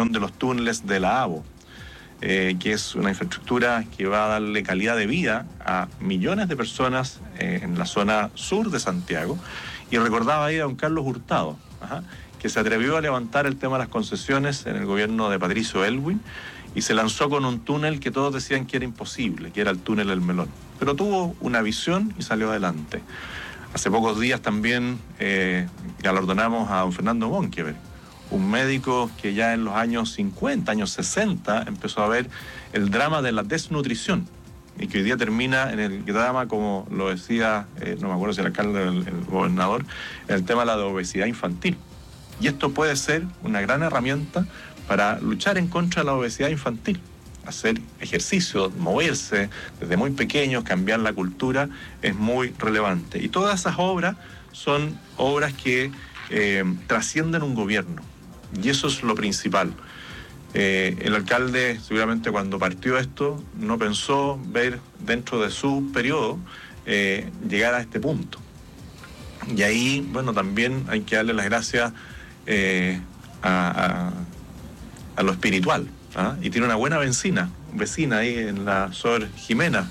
construcción de los túneles de la AVO, que es una infraestructura que va a darle calidad de vida a millones de personas en la zona sur de Santiago. Y recordaba ahí a don Carlos Hurtado, que se atrevió a levantar el tema de las concesiones en el gobierno de Patricio Aylwin y se lanzó con un túnel que todos decían que era imposible, que era el túnel El Melón. Pero tuvo una visión y salió adelante. Hace pocos días también galardonamos a don Fernando Monkeberg, un médico que ya en los años 50, años 60, empezó a ver el drama de la desnutrición y que hoy día termina en el drama, como lo decía, no me acuerdo si el alcalde o el gobernador, en el tema de la obesidad infantil. Y esto puede ser una gran herramienta para luchar en contra de la obesidad infantil. Hacer ejercicio, moverse desde muy pequeños, cambiar la cultura, es muy relevante. Y todas esas obras son obras que trascienden un gobierno. Y eso es lo principal. El alcalde, seguramente cuando partió esto, no pensó ver dentro de su periodo llegar a este punto. Y ahí, bueno, también hay que darle las gracias a lo espiritual. Y tiene una buena vecina ahí en la Sor Jimena,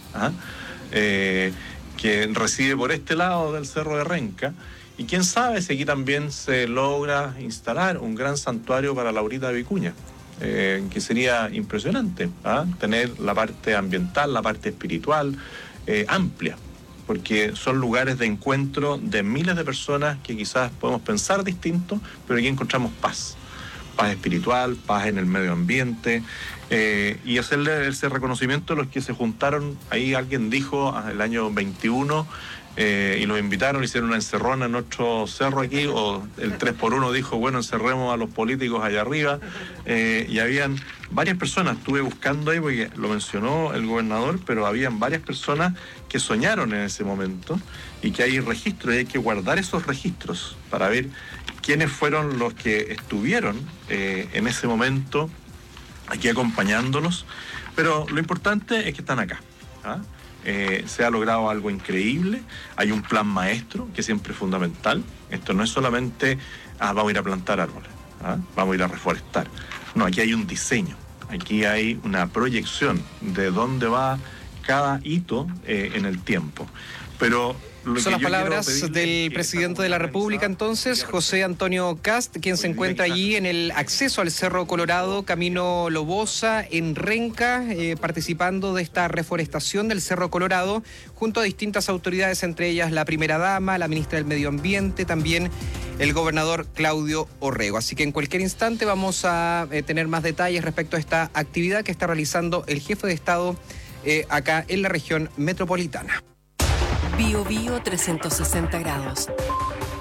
que reside por este lado del Cerro de Renca. Y quién sabe si aquí también se logra instalar un gran santuario para Laurita Vicuña, que sería impresionante, tener la parte ambiental, la parte espiritual amplia, porque son lugares de encuentro de miles de personas que quizás podemos pensar distinto, pero aquí encontramos paz espiritual, paz en el medio ambiente, y hacerle ese reconocimiento a los que se juntaron. Ahí alguien dijo el año 21, y los invitaron, hicieron una encerrona en nuestro cerro aquí, o el 3x1 dijo, bueno, encerremos a los políticos allá arriba, y habían varias personas, estuve buscando ahí porque lo mencionó el gobernador, pero habían varias personas que soñaron en ese momento y que hay registros y hay que guardar esos registros para ver quiénes fueron los que estuvieron en ese momento aquí acompañándolos. Pero lo importante es que están acá. Se ha logrado algo increíble, hay un plan maestro que siempre es fundamental. Esto no es solamente vamos a ir a plantar árboles, vamos a ir a reforestar. No, aquí hay un diseño, aquí hay una proyección de dónde va cada hito en el tiempo. Pero son las palabras del presidente de la República, entonces, José Antonio Kast, quien se encuentra allí en el acceso al Cerro Colorado, camino Lobosa, en Renca, participando de esta reforestación del Cerro Colorado, junto a distintas autoridades, entre ellas la primera dama, la ministra del Medio Ambiente, también el gobernador Claudio Orrego. Así que en cualquier instante vamos a tener más detalles respecto a esta actividad que está realizando el jefe de Estado acá en la región metropolitana. Bio Bio 360 grados.